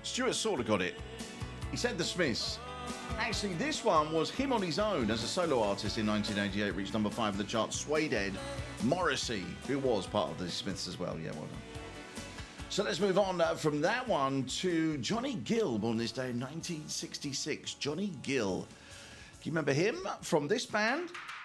Stuart sort of got it. He said The Smiths. Actually, this one was him on his own as a solo artist in 1988, reached number 5 in the chart. Suede Morrissey, who was part of the Smiths as well. Yeah, well done. So let's move on from that one to Johnny Gill, born this day in 1966. Johnny Gill. Do you remember him from this band?